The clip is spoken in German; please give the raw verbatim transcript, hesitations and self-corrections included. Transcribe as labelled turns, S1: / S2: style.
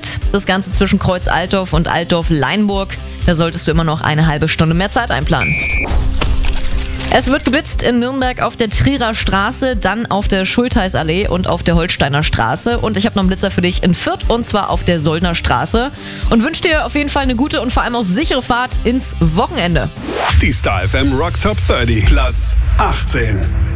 S1: Split. Das Ganze zwischen Kreuz Altdorf und Altdorf-Leinburg. Da solltest du immer noch eine halbe Stunde mehr Zeit einplanen. Es wird geblitzt in Nürnberg auf der Trierer Straße, dann auf der Schultheißallee und auf der Holsteiner Straße. Und ich habe noch einen Blitzer für dich in Fürth und zwar auf der Soldner Straße. Und wünsche dir auf jeden Fall eine gute und vor allem auch sichere Fahrt ins Wochenende.
S2: Die Star F M Rock Top dreißig, Platz achtzehn.